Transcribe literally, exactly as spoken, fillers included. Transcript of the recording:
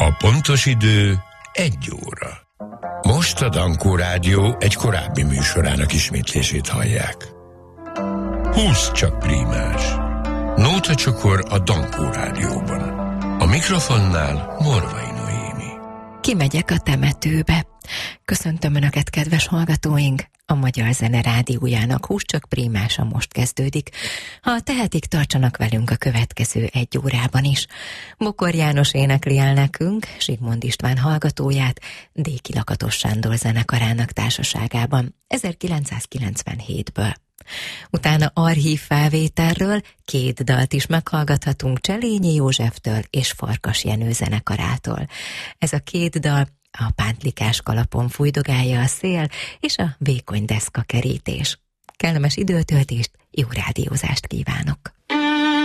A pontos idő egy óra. Most a Dankó Rádió egy korábbi műsorának ismétlését hallják. Húsz csak prímás. Nóta csokor a Dankó Rádióban. A mikrofonnál Morvai Noémi. Kimegyek a temetőbe. Köszöntöm Önöket, kedves hallgatóink! A Magyar Zene Rádiójának Húsz csak prímása most kezdődik. Ha tehetik, tartsanak velünk a következő egy órában is. Bokor János énekli el nekünk Zsigmond István hallgatóját Déki Lakatos Sándor zenekarának társaságában ezerkilencszázkilencvenhétből. Utána archív felvételről két dalt is meghallgathatunk Cselényi Józseftől és Farkas Jenő zenekarától. Ez a két dal a pántlikás kalapon fújdogálja a szél, és a vékony deszka kerítés. Kellemes időtöltést, jó rádiózást kívánok!